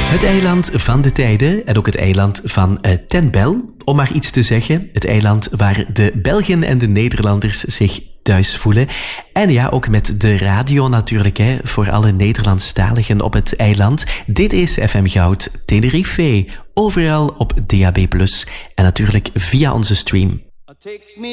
Het eiland van de tijden en ook het eiland van Ten Bel, om maar iets te zeggen. Het eiland waar de Belgen en de Nederlanders zich thuis voelen. En ja, ook met de radio natuurlijk, hè, voor alle Nederlandstaligen op het eiland. Dit is FM Goud Tenerife, overal op DAB+. En natuurlijk via onze stream.